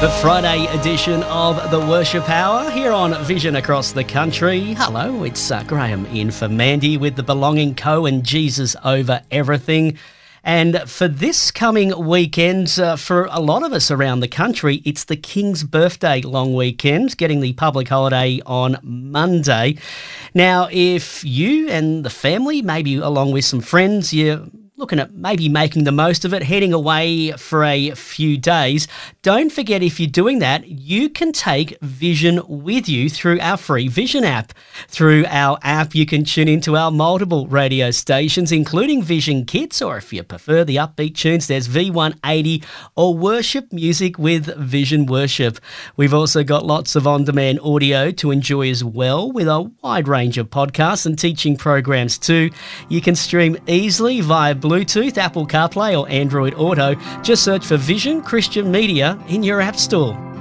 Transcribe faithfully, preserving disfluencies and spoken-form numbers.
The Friday edition of the Worship Hour here on Vision Across the Country. Hello, it's uh, Graham in for Mandy with the Belonging Co and Jesus Over Everything. And for this coming weekend, uh, for a lot of us around the country, it's the King's Birthday long weekend, getting the public holiday on Monday. Now, if you and the family, maybe along with some friends, you're looking at maybe making the most of it, heading away for a few days, don't forget, if you're doing that, you can take Vision with you through our free Vision app. Through our app, you can tune into our multiple radio stations, including Vision Kids, or if you prefer the upbeat tunes, there's V one eighty or worship music with Vision Worship. We've also got lots of on-demand audio to enjoy as well, with a wide range of podcasts and teaching programs too. You can stream easily via Bluetooth, Apple CarPlay or Android Auto. Just search for Vision Christian Media in your app store.